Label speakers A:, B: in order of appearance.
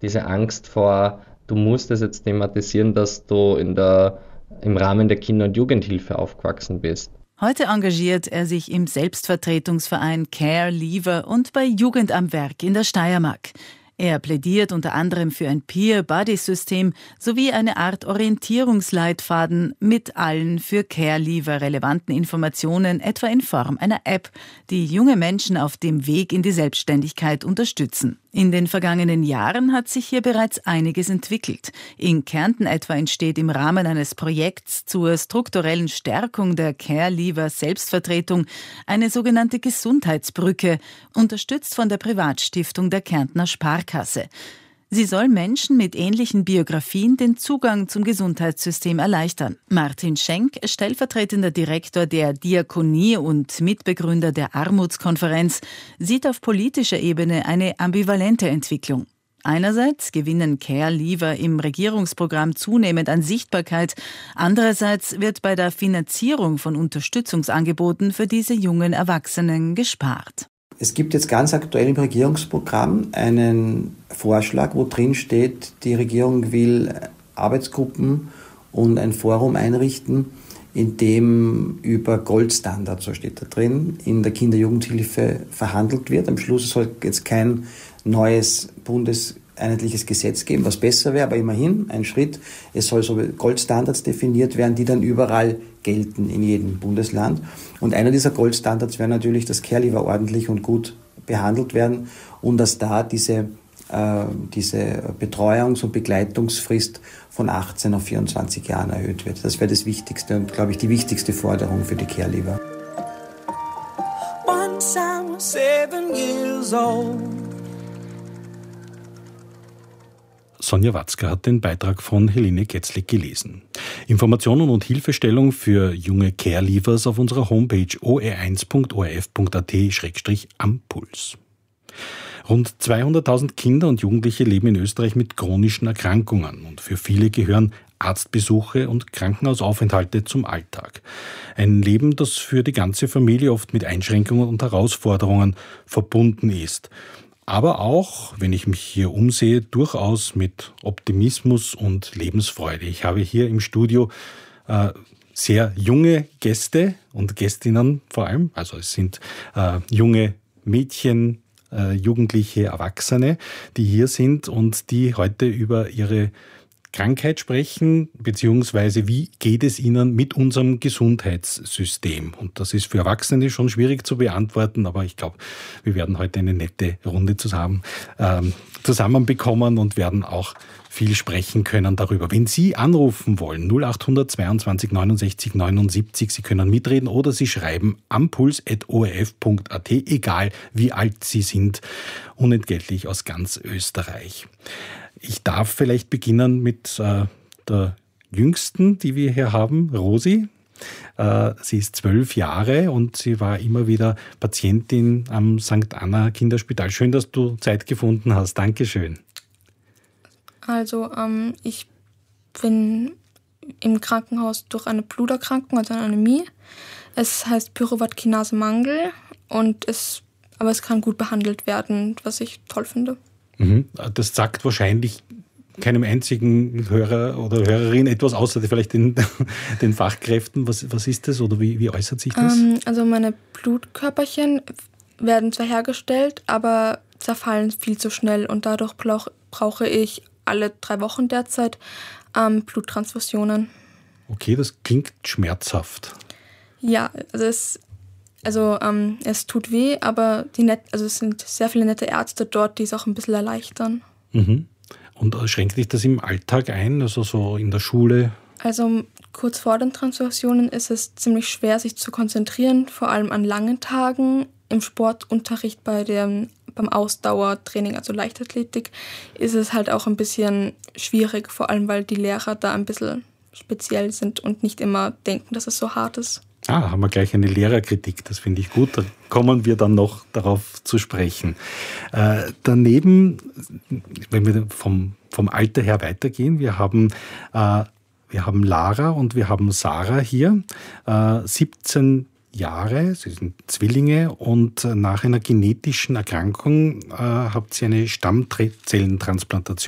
A: diese Angst vor, du musst es jetzt thematisieren, dass du im Rahmen der Kinder- und Jugendhilfe aufgewachsen bist.
B: Heute engagiert er sich im Selbstvertretungsverein Care Leaver und bei Jugend am Werk in der Steiermark. Er plädiert unter anderem für ein Peer-Buddy-System sowie eine Art Orientierungsleitfaden mit allen für Care Leaver relevanten Informationen, etwa in Form einer App, die junge Menschen auf dem Weg in die Selbstständigkeit unterstützen. In den vergangenen Jahren hat sich hier bereits einiges entwickelt. In Kärnten etwa entsteht im Rahmen eines Projekts zur strukturellen Stärkung der Care Leaver Selbstvertretung eine sogenannte Gesundheitsbrücke, unterstützt von der Privatstiftung der Kärntner Sparkasse. Sie soll Menschen mit ähnlichen Biografien den Zugang zum Gesundheitssystem erleichtern. Martin Schenk, stellvertretender Direktor der Diakonie und Mitbegründer der Armutskonferenz, sieht auf politischer Ebene eine ambivalente Entwicklung. Einerseits gewinnen Care Leaver im Regierungsprogramm zunehmend an Sichtbarkeit, andererseits wird bei der Finanzierung von Unterstützungsangeboten für diese jungen Erwachsenen gespart.
C: Es gibt jetzt ganz aktuell im Regierungsprogramm einen Vorschlag, wo drin steht, die Regierung will Arbeitsgruppen und ein Forum einrichten, in dem über Goldstandards, so steht da drin, in der Kinder-Jugendhilfe verhandelt wird. Am Schluss soll jetzt kein neues bundeseinheitliches Gesetz geben, was besser wäre, aber immerhin ein Schritt. Es soll so Goldstandards definiert werden, die dann überall gelten in jedem Bundesland. Und einer dieser Goldstandards wäre natürlich, dass Care Leaver ordentlich und gut behandelt werden und dass da diese Betreuungs- und Begleitungsfrist von 18 auf 24 Jahren erhöht wird. Das wäre das Wichtigste und, glaube ich, die wichtigste Forderung für die Care Leaver.
D: Once I was 7 years old.
E: Sonja Watzke hat den Beitrag von Helene Getzlik gelesen. Informationen und Hilfestellung für junge Care-Leavers auf unserer Homepage oe1.orf.at/ampuls. Rund 200.000 Kinder und Jugendliche leben in Österreich mit chronischen Erkrankungen und für viele gehören Arztbesuche und Krankenhausaufenthalte zum Alltag. Ein Leben, das für die ganze Familie oft mit Einschränkungen und Herausforderungen verbunden ist. Aber auch, wenn ich mich hier umsehe, durchaus mit Optimismus und Lebensfreude. Ich habe hier im Studio sehr junge Gäste und Gästinnen vor allem. Also es sind junge Mädchen, Jugendliche, Erwachsene, die hier sind und die heute über ihre Krankheit sprechen, beziehungsweise wie geht es ihnen mit unserem Gesundheitssystem? Und das ist für Erwachsene schon schwierig zu beantworten, aber ich glaube, wir werden heute eine nette Runde zusammenbekommen und werden auch viel sprechen können darüber. Wenn Sie anrufen wollen, 0800 22 69 79, Sie können mitreden oder Sie schreiben ampuls.orf.at, egal wie alt Sie sind, unentgeltlich aus ganz Österreich. Ich darf vielleicht beginnen mit der Jüngsten, die wir hier haben, Rosi. Sie ist 12 Jahre und sie war immer wieder Patientin am St. Anna Kinderspital. Schön, dass du Zeit gefunden hast. Dankeschön.
F: Also ich bin im Krankenhaus durch eine Bluterkrankung, also eine Anämie. Es heißt Pyruvatkinase-Mangel aber es kann gut behandelt werden, was ich toll finde.
E: Das sagt wahrscheinlich keinem einzigen Hörer oder Hörerin etwas, außer vielleicht den Fachkräften. Was ist das oder wie äußert sich das?
F: Also meine Blutkörperchen werden zwar hergestellt, aber zerfallen viel zu schnell und dadurch brauche ich alle 3 Wochen derzeit Bluttransfusionen.
E: Okay, das klingt schmerzhaft.
F: Ja, es tut weh, aber es sind sehr viele nette Ärzte dort, die es auch ein bisschen erleichtern.
E: Mhm. Und schränkt dich das im Alltag ein, also so in der Schule?
F: Also kurz vor den Transfusionen ist es ziemlich schwer, sich zu konzentrieren, vor allem an langen Tagen. Im Sportunterricht beim Ausdauertraining, also Leichtathletik, ist es halt auch ein bisschen schwierig, vor allem weil die Lehrer da ein bisschen speziell sind und nicht immer denken, dass es so hart ist.
E: Haben wir gleich eine Lehrerkritik, das finde ich gut, da kommen wir dann noch darauf zu sprechen. Daneben, wenn wir vom Alter her weitergehen, wir haben Lara und wir haben Sarah hier, 17 Jahre, sie sind Zwillinge und nach einer genetischen Erkrankung habt ihr eine Stammzellentransplantation